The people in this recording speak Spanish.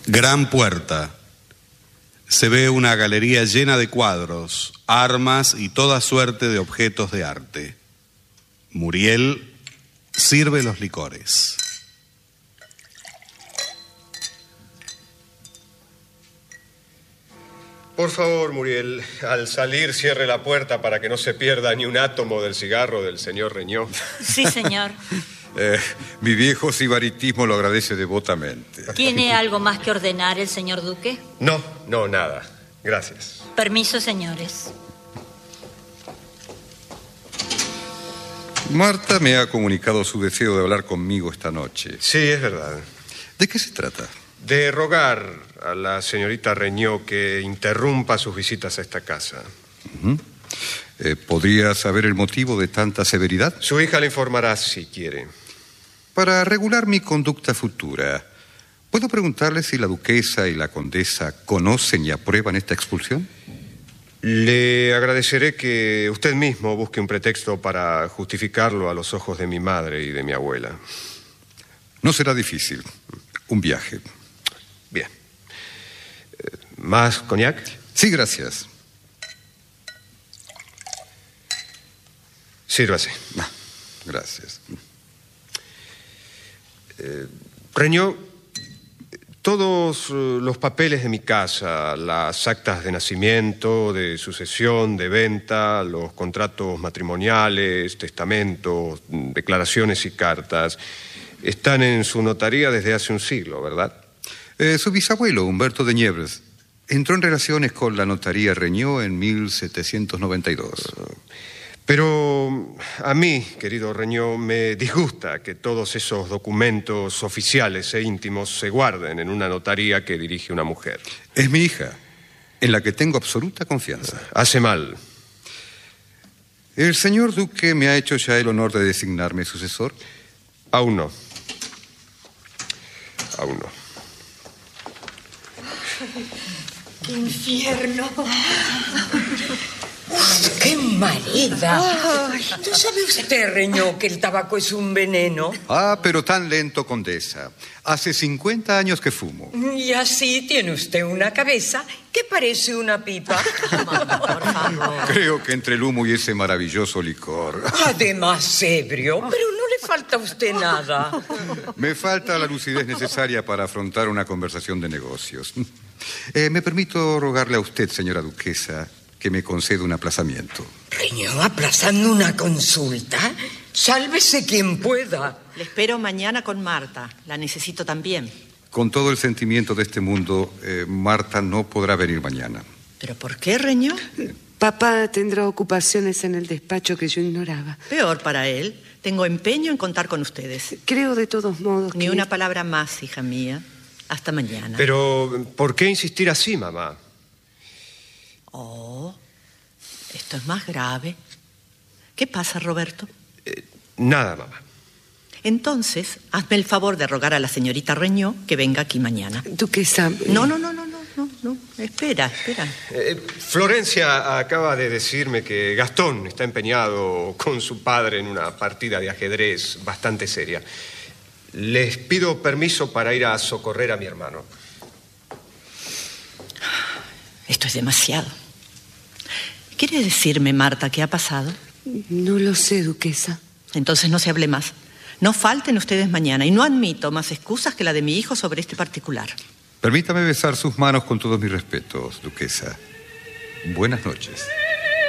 Gran puerta. Se ve una galería llena de cuadros, armas y toda suerte de objetos de arte. Muriel sirve los licores. Por favor, Muriel, al salir cierre la puerta para que no se pierda ni un átomo del cigarro del señor Reñó. Sí, señor. Mi viejo sibaritismo lo agradece devotamente. ¿Tiene algo más que ordenar el señor duque? No, nada. Gracias. Permiso, señores. Marta me ha comunicado su deseo de hablar conmigo esta noche. Sí, es verdad. ¿De qué se trata? De rogar a la señorita Reñó que interrumpa sus visitas a esta casa. ¿Podría saber el motivo de tanta severidad? Su hija le informará si quiere. Para regular mi conducta futura, ¿puedo preguntarle si la duquesa y la condesa conocen y aprueban esta expulsión? Le agradeceré que usted mismo busque un pretexto para justificarlo a los ojos de mi madre y de mi abuela. No será difícil. Un viaje. Bien. ¿Más coñac? Sí, gracias. Sírvase. Gracias. Reñó, todos los papeles de mi casa, las actas de nacimiento, de sucesión, de venta, los contratos matrimoniales, testamentos, declaraciones y cartas, están en su notaría desde hace un siglo, ¿verdad? Su bisabuelo, Humberto de Niebres, entró en relaciones con la notaría Reñó en 1792. Pero a mí, querido Reñó, me disgusta que todos esos documentos oficiales e íntimos se guarden en una notaría que dirige una mujer. Es mi hija, en la que tengo absoluta confianza. Hace mal. ¿El señor duque me ha hecho ya el honor de designarme sucesor? Aún no. Aún no. ¡Qué infierno! ¡Qué marida! ¿No sabe usted, Reñó, que el tabaco es un veneno? Pero tan lento, condesa. Hace 50 años que fumo. Y así tiene usted una cabeza que parece una pipa. Por favor. Creo que entre el humo y ese maravilloso licor. Además, ebrio, pero no le falta a usted nada. Me falta la lucidez necesaria para afrontar una conversación de negocios. Me permito rogarle a usted, señora duquesa, que me conceda un aplazamiento. Reñó, ¿aplazando una consulta? Sálvese quien pueda. Le espero mañana con Marta. La necesito también. Con todo el sentimiento de este mundo, Marta no podrá venir mañana. ¿Pero por qué, Reñó? Papá tendrá ocupaciones en el despacho que yo ignoraba. Peor para él. Tengo empeño en contar con ustedes. Creo de todos modos Ni que... una palabra más, hija mía. Hasta mañana. Pero, ¿por qué insistir así, mamá? Oh, esto es más grave. ¿Qué pasa, Roberto? Nada, mamá. Entonces, hazme el favor de rogar a la señorita Reñó que venga aquí mañana. Duquesa... No. Espera. Florencia acaba de decirme que Gastón está empeñado con su padre en una partida de ajedrez bastante seria. Les pido permiso para ir a socorrer a mi hermano. Esto es demasiado. ¿Quiere decirme, Marta, qué ha pasado? No lo sé, duquesa. Entonces no se hable más. No falten ustedes mañana y no admito más excusas que la de mi hijo sobre este particular. Permítame besar sus manos con todos mis respetos, duquesa. Buenas noches.